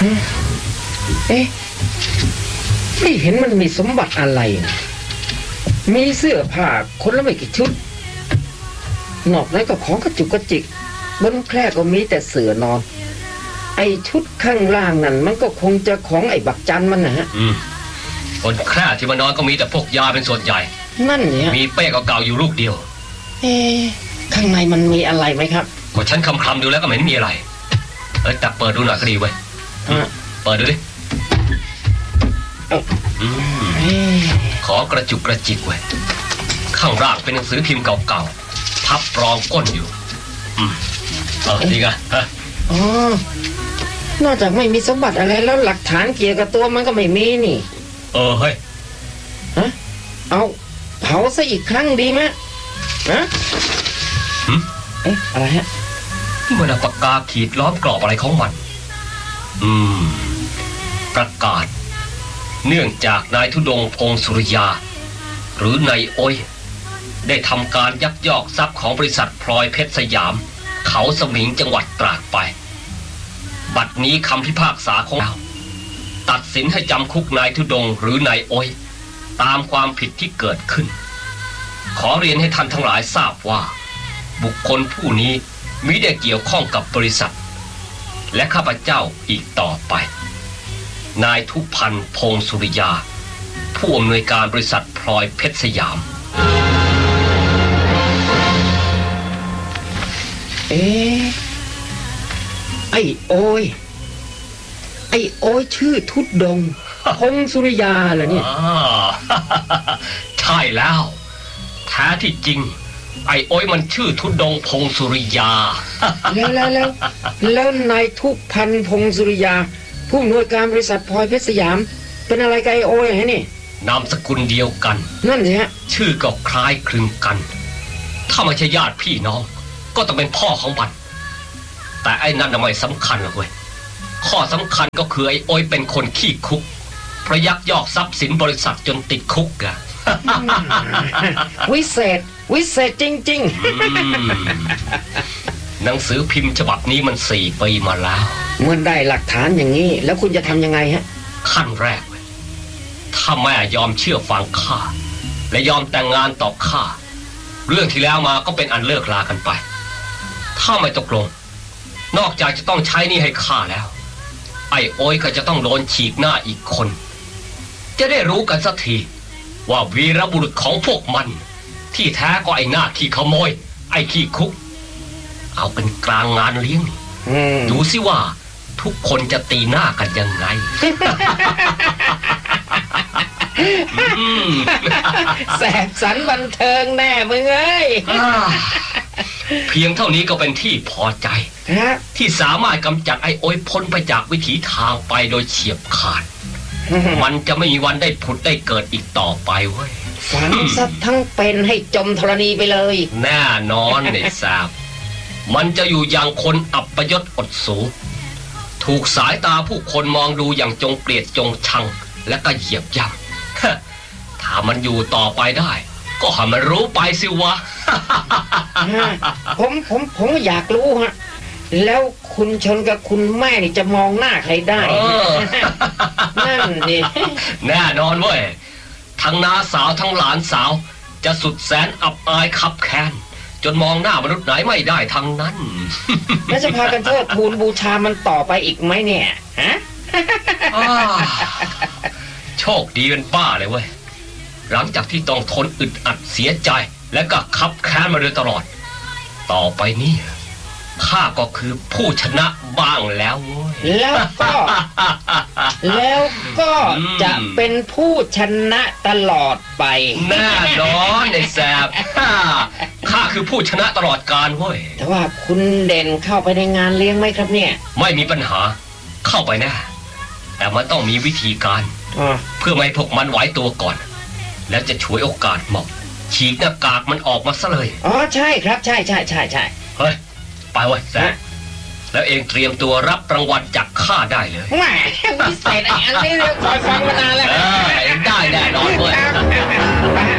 เอ๊ะไม่เห็นมันมีสมบัติอะไรมีเสื้อผ้าคนละไม่กี่ชุดนอกนั้นก็ของกระจุกกระจิกบนแคร่ก็มีแต่เสื่อนอนไอ้ชุดข้างล่างนั่นมันก็คงจะของไอ้บักจันมันนะฮะบนแคร่ที่มันนอนก็มีแต่พวกยาเป็นส่วนใหญ่นั่นเนี่ยมีเป้เก่าๆอยู่ลูกเดียวข้างในมันมีอะไรไหมครับก็ฉันคำดูแล้วก็ไม่เห็นมีอะไรแต่เปิดดูหน่อยก็ดีเว้ยเปิดดูดิของกระจุกกระจิกเว้ยข้างล่างเป็นหนังสือพิมพ์เก่าๆพับรองก้นอยู่ดีไงนอกจากไม่มีสมบัติอะไรแล้วหลักฐานเกี่ยวกับตัวมันก็ไม่มีนี่เฮ้ยเอาเผาซะอีกครั้งดีไหมอะไรฮะนี่มันปากกาขีดล้อมกรอบอะไรของมันประกาศเนื่องจากนายธุดงค์พงศ์สุริยาหรือนายอ้อยได้ทำการยักยอกทรัพย์ของบริษัทพลอยเพชรสยามเขาสมิงจังหวัดตราดไปบัดนี้คำพิพากษาของเราตัดสินให้จำคุกนายธุดงค์หรือนายอ้อยตามความผิดที่เกิดขึ้นขอเรียนให้ท่านทั้งหลายทราบว่าบุคคลผู้นี้มิได้เกี่ยวข้องกับบริษัทและข้าพเจ้าอีกต่อไปนายทุพันธ์พงศ์สุริยาผู้อำนวยการบริษัทพลอยเพชรสยามไอ้โอยชื่อทุดงค์พงศ์สุริยาเหรอเนี่ยใช่แล้วแท้ที่จริงไอ้โอยมันชื่อทุดงค์พงศ์สุริยาแล้วนายทุพันธ์พงศ์สุริยาผู้อำนวยการบริษัทพลอยเพชรสยามเป็นอะไรกับไอ้โอยฮะนี่นามสกุลเดียวกันนั่นสิฮะชื่อก็คล้ายคลึงกันถ้าไม่ใช่ญาติพี่น้องก็ต้องเป็นพ่อของมันแต่ไอ้นั่นไม่สำคัญหรอกเว้ยข้อสำคัญก็คือไอ้โอยเป็นคนขี้คุกเพราะยักยอกทรัพย์สินบริษัทจนติดคุกอะวิเศษจริงๆหนังสือพิมพ์ฉบับนี้มัน4 ปีมาแล้วเมื่อได้หลักฐานอย่างนี้แล้วคุณจะทำยังไงฮะขั้นแรกถ้าแม่ยอมเชื่อฟังข้าและยอมแต่งงานต่อข้าเรื่องที่แล้วมาก็เป็นอันเลิกลากันไปถ้าไม่ตกลงนอกจากจะต้องใช้หนี้ให้ข้าแล้วไอ้โอยก็จะต้องโดนฉีกหน้าอีกคนจะได้รู้กันสักทีว่าวีรบุรุษของพวกมันที่แท้ก็ไอ้หน้าขี้ขโมยไอ้ขี้คุกเอาเป็นกลางงานเลี้ยงดูสิว่าทุกคนจะตีหน้ากันยังไงแสบสันบันเทิงแน่มึงเอ้ยเพียงเท่านี้ก็เป็นที่พอใจที่สามารถกำจัดไอ้โอยพ้นไปจากวิถีทางไปโดยเฉียบขาดมันจะไม่มีวันได้ผุดได้เกิดอีกต่อไปเว้ยฝังซะทั้งเป็นให้จมธรณีไปเลยแน่นอนไอ้แสบมันจะอยู่อย่างคนอับยศอดสูถูกสายตาผู้คนมองดูอย่างจงเกลียดจงชังและก็เหยียบย่ำถ้ามันอยู่ต่อไปได้ก็ให้มันรู้ไปสิวะผมอยากรู้ฮะแล้วคุณชนกับคุณแม่นี่จะมองหน้าใครได้ นั่นนี่แน่นอนเว้ยทั้งน้าสาวทั้งหลานสาวจะสุดแสนอับอายคับแค้นจนมองหน้ามนุษย์ไหนไม่ได้ทั้งนั้นแล้วจะพากันเทิดทูนบูชามันต่อไปอีกไหมเนี่ยฮะโชคดีเป็นบ้าเลยเว้ยหลังจากที่ต้องทนอึดอัดเสียใจและก็คับแค้นมาโดยตลอดต่อไปนี้ข้าก็คือผู้ชนะบ้างแล้วเว้ยแล้วก็จะเป็นผู้ชนะตลอดไปแน่นอนไอ้แสบข้าคือผู้ชนะตลอดกาลเว้ยแต่ว่าคุณเด่นเข้าไปในงานเลี้ยงไหมครับเนี่ยไม่มีปัญหาเข้าไปแน่แต่มันต้องมีวิธีการเพื่อไม่ให้พวกมันไหวตัวก่อนแล้วจะฉวยโอกาสเหมาะฉีกหน้ากากมันออกมาซะเลยใช่ครับใช่เฮ้ยไปเว้ยแซะแล้วเองเตรียมตัวรับรางวัลจากข้าได้เลยแหมพิเศษอันนี้คอยฟังมานานแล้วได้แน่นอนเว้ย